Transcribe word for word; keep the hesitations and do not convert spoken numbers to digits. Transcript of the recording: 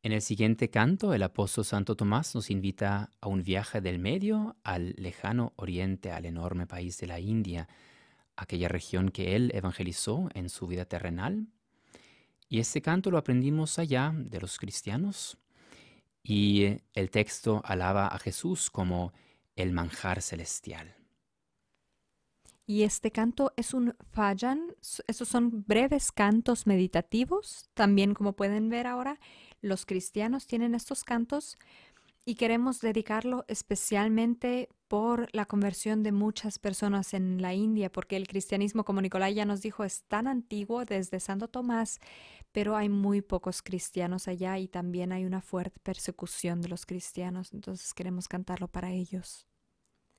En el siguiente canto, el apóstol Santo Tomás nos invita a un viaje del Medio al lejano oriente, al enorme país de la India, aquella región que él evangelizó en su vida terrenal. Y este canto lo aprendimos allá de los cristianos y eh, el texto alaba a Jesús como el manjar celestial. Y este canto es un fajan, s- esos son breves cantos meditativos. También, como pueden ver ahora, los cristianos tienen estos cantos y queremos dedicarlo especialmente por la conversión de muchas personas en la India, porque el cristianismo, como Nicolai ya nos dijo, es tan antiguo desde Santo Tomás, pero hay muy pocos cristianos allá y también hay una fuerte persecución de los cristianos, entonces queremos cantarlo para ellos.